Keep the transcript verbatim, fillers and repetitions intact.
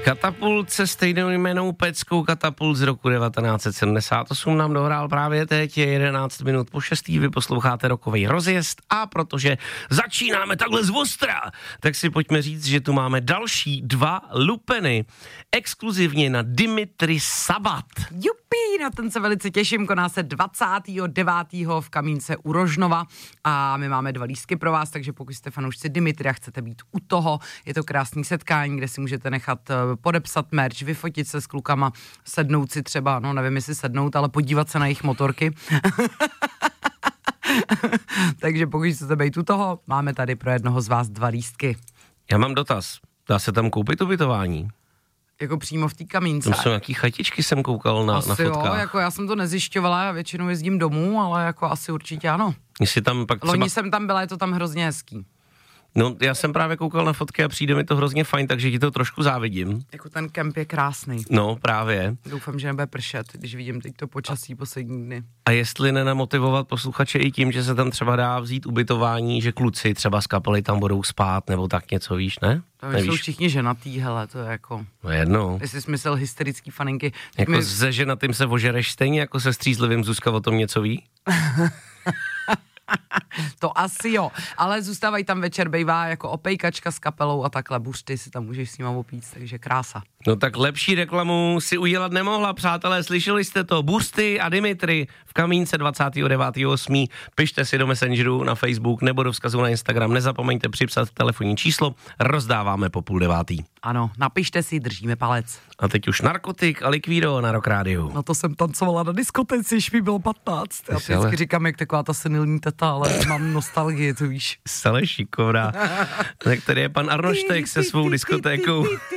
Katapult se stejnou jménou Peckou Katapult z roku devatenáct set sedmdesát osm nám dohrál právě teď, je jedenáct minut po šestý, vy posloucháte rokovej rozjezd a protože začínáme takhle z ostra, tak si pojďme říct, že tu máme další dva lupeny, exkluzivně na Dimitri Sabat. Jupi, na ten se velice těším, koná se dvacátého devátého v Kamínce u Rožnova a my máme dva lístky pro vás, takže pokud jste fanoušci Dimitria, chcete být u toho, je to krásný setkání, kde si můžete nechat podepsat merch, vyfotit se s klukama, sednout si třeba, no nevím jestli sednout, ale podívat se na jejich motorky. Takže pokud chcete být u toho, máme tady pro jednoho z vás dva lístky. Já mám dotaz, dá se tam koupit ubytování? Jako přímo v té Kamínce. Tam jsou nějaký chatičky, jsem koukal na, asi na fotkách. Jo, jako já jsem to nezjišťovala, já většinou jezdím domů, ale jako asi určitě ano. Jestli tam pak třeba... Loni jsem tam byla, je to tam hrozně hezký. No, já jsem právě koukal na fotky a přijde mi to hrozně fajn, takže ti to trošku závidím. Jako ten kemp je krásný. No, právě. Doufám, že nebude pršet, když vidím teď to počasí poslední dny. A jestli nenamotivovat posluchače i tím, že se tam třeba dá vzít ubytování, že kluci třeba z kapely tam budou spát, nebo tak něco, víš, ne? To jsou všichni ženatý, hele, to je jako... No jednou. Jestli jsi myslel hysterický faninky... Jako my... se ženatým se ožereš stejně, jako se střízlivým, Zuzka o tom něco ví? To asi jo, ale zůstávají tam večer, bejvá jako opejkačka s kapelou a takhle, buřty si tam můžeš s nima opít, takže krása. No tak lepší reklamu si udělat nemohla, přátelé, slyšeli jste to, Bursty a Dimitri v Kamínce dvacátého devátého osmého Pište si do Messengeru na Facebook nebo do vzkazu na Instagram, nezapomeňte připsat telefonní číslo, rozdáváme po půl devátý. Ano, napište si, držíme palec. A teď už Narkotik a Liquido na Rock Rádiu. No to jsem tancovala na diskoteci, když mi bylo patnáct. Já vždycky ale... říkám, jak taková ta senilní teta, ale mám nostalgii, to víš. Sele šikovná. Tak tady je pan Arnoštek se svou diskotékou.